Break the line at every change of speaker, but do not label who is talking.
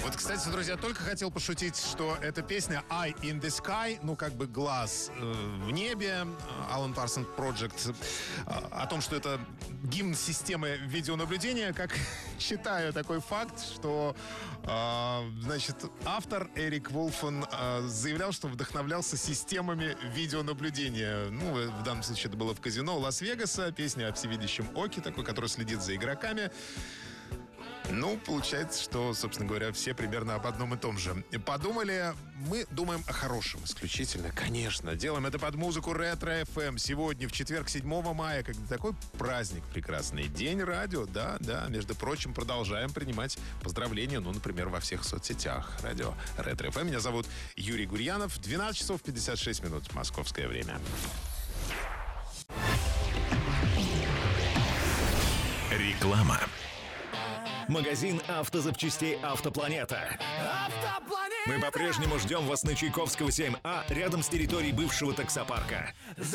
Вот, кстати, друзья, только хотел пошутить, что эта песня «Eye in the Sky», ну, как бы глаз в небе, Alan Parsons Project, о том, что это гимн системы видеонаблюдения, как считаю такой факт, что, значит, автор Эрик Волфен заявлял, что вдохновлялся системами видеонаблюдения. Ну, в данном случае это было в казино Лас-Вегаса, песня о всевидящем оке, такой, который следит за игроками. Ну, получается, что, собственно говоря, все примерно об одном и том же. Подумали, мы думаем о хорошем исключительно, конечно. Делаем это под музыку Ретро FM. Сегодня, в четверг, 7 мая, когда такой праздник прекрасный. День радио, да, между прочим, продолжаем принимать поздравления, ну, например, во всех соцсетях. Радио Ретро FM. Меня зовут Юрий Гурьянов. 12 часов 56 минут московское время.
Реклама. Магазин автозапчастей «Автопланета». Мы по-прежнему ждем вас на Чайковского, 7А, рядом с территорией бывшего таксопарка.